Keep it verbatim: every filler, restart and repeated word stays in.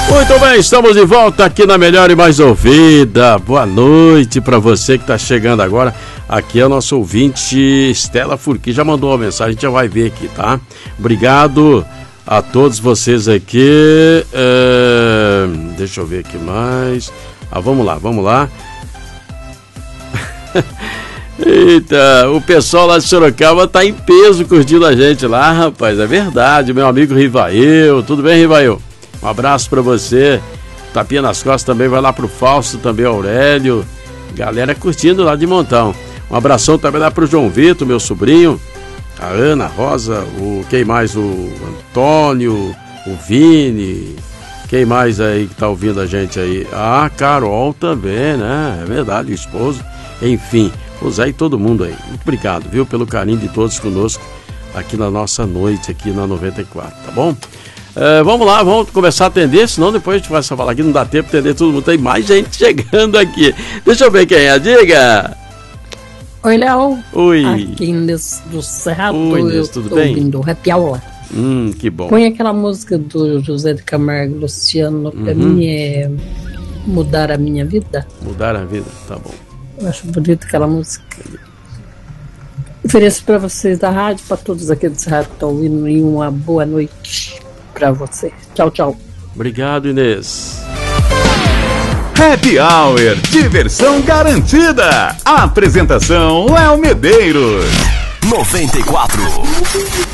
Muito bem, estamos de volta aqui na Melhor e Mais Ouvida. Boa noite para você que está chegando agora. Aqui é o nosso ouvinte Estela Furqui, já mandou uma mensagem, a gente já vai ver aqui, tá? Obrigado a todos vocês aqui. É... Deixa eu ver aqui mais. Ah, vamos lá, vamos lá. Eita, o pessoal lá de Sorocaba tá em peso curtindo a gente lá, rapaz, é verdade. Meu amigo Rivael, tudo bem, Rivael? Um abraço pra você. Tapinha nas costas também vai lá pro Fausto, também Aurélio. Galera curtindo lá de montão. Um abração também lá pro João Vitor, meu sobrinho. A Ana, a Rosa, o quem mais? O Antônio, o Vini. Quem mais aí que tá ouvindo a gente aí? A Carol também, né? É verdade, o esposo. Enfim, o Zé e todo mundo aí. Muito obrigado, viu? Pelo carinho de todos conosco aqui na nossa noite, aqui na noventa e quatro, tá bom? É, vamos lá, vamos começar a atender, senão depois a gente vai só falar aqui, não dá tempo de atender todo mundo. Tem mais gente chegando aqui. Deixa eu ver quem é, diga! Oi, Léo. Oi. Aqui Inês do Cerrado. Oi, Inês, tudo eu bem? ouvindo Happy Hour. Hum, que bom. Põe aquela música do José de Camargo e Luciano, pra Uhum. mim é Mudar a Minha Vida. Mudar a vida, tá bom. Eu acho bonita aquela música. Ofereço pra vocês da rádio, pra todos aqui do Cerrado que estão ouvindo, e uma boa noite pra você. Tchau, tchau. Obrigado, Inês. Happy Hour, diversão garantida. Apresentação Léo Medeiros. noventa e quatro.